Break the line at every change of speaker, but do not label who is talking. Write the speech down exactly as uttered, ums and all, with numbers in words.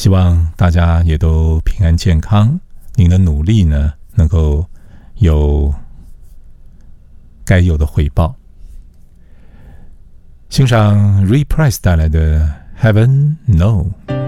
希望大家也都平安健康，您的努力呢能够有该有的回报。欣赏 Ray Price 带来的 Heaven No。